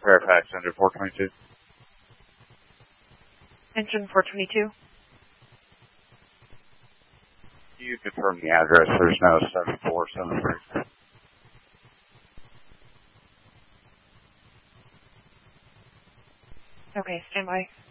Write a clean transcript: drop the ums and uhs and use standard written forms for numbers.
Fairfax, engine 422. Engine 422. Can you confirm the address? There's no 7473. Okay, stand by.